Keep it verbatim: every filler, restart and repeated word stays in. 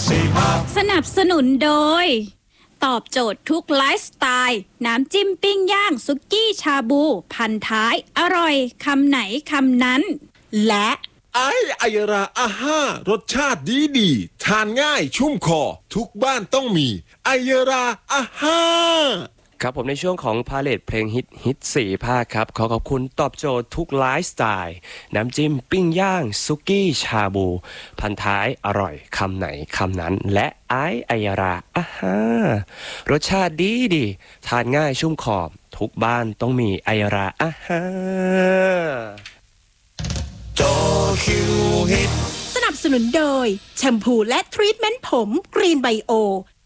สนับสนุนโดยตอบโจทย์ทุกไลฟ์สไตล์น้ำจิ้มปิ้งย่างสุกี้ชาบูพันท้ายอร่อยคำไหนคำนั้นและไอไอราอาห้ารสชาติดีดีทานง่ายชุ่มคอทุกบ้านต้องมีไอราอาห้าครับผมในช่วงของพาเลทเพลงฮิตฮิตสี่ภาคครับขอขอบคุณตอบโจทย์ทุกไลฟ์สไตล์น้ำจิ้มปิ้งย่างซุกี้ชาบูพันท้ายอร่อยคำไหนคำนั้นและไอไอยาราอ่าฮารสชาติดีดีทานง่ายชุ่มขอบทุกบ้านต้องมีไอยาราอ่าฮาโตคิวฮิตสนับสนุนโดยแชมพูและทรีทเมนต์ผมกรีนไบโอ